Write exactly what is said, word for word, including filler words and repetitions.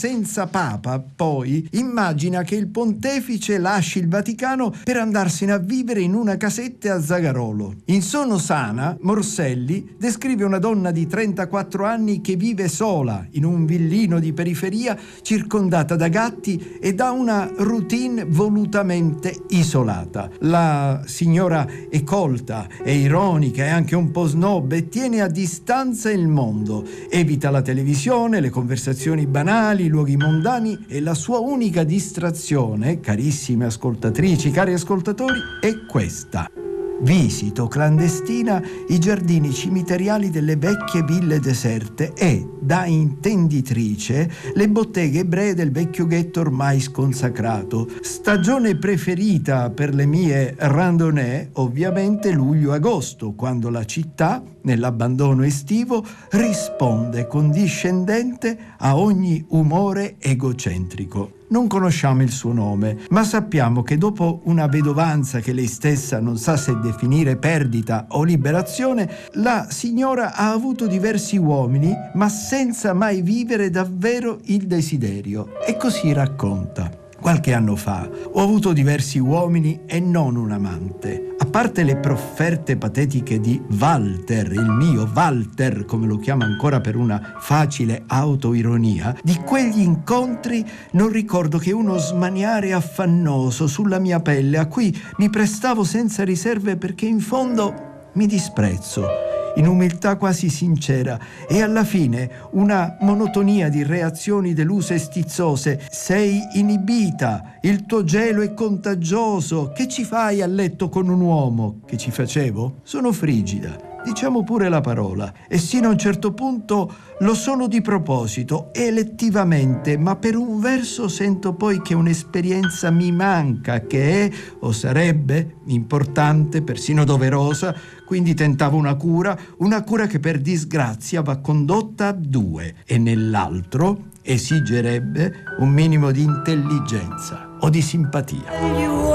senza papa, poi, immagina che il pontefice lasci il Vaticano per andarsene a vivere in una casetta a Zagarolo. In Sono sana, Morselli descrive una donna di trentaquattro anni che vive sola in un villino di periferia circondata da gatti e da una routine volutamente isolata. La signora è colta, è ironica, è anche un po' snob e tiene a distanza il mondo. Evita la televisione, le conversazioni banali, i luoghi mondani e la sua unica distrazione, carissime ascoltatrici, cari ascoltatori, è questa. Visito clandestina i giardini cimiteriali delle vecchie ville deserte e, da intenditrice, le botteghe ebree del vecchio ghetto ormai sconsacrato. Stagione preferita per le mie randonnée, ovviamente luglio-agosto, quando la città, nell'abbandono estivo, risponde condiscendente a ogni umore egocentrico. Non conosciamo il suo nome, ma sappiamo che dopo una vedovanza che lei stessa non sa se definire perdita o liberazione, la signora ha avuto diversi uomini, ma senza mai vivere davvero il desiderio. E così racconta. Qualche anno fa ho avuto diversi uomini e non un amante. A parte le profferte patetiche di Walter, il mio Walter, come lo chiama ancora per una facile autoironia, di quegli incontri non ricordo che uno smaniare affannoso sulla mia pelle a cui mi prestavo senza riserve perché in fondo mi disprezzo, in umiltà quasi sincera, e alla fine una monotonia di reazioni deluse e stizzose. Sei inibita, il tuo gelo è contagioso, che ci fai a letto con un uomo? Che ci facevo? Sono frigida. Diciamo pure la parola, e sino a un certo punto lo sono di proposito, elettivamente, ma per un verso sento poi che un'esperienza mi manca, che è, o sarebbe, importante, persino doverosa, quindi tentavo una cura, una cura che per disgrazia va condotta a due, e nell'altro esigerebbe un minimo di intelligenza o di simpatia.